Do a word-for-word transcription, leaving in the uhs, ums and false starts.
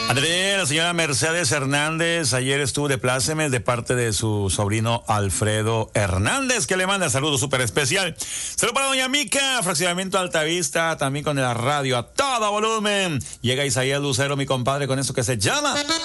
André, la señora Mercedes Hernández, ayer estuvo de plácemes de parte de su sobrino Alfredo Hernández, que le manda saludos súper especial. Saludos para doña Mica, fraccionamiento Altavista, también con la radio a todo volumen. Llega Isaías Lucero, mi compadre, con eso que se llama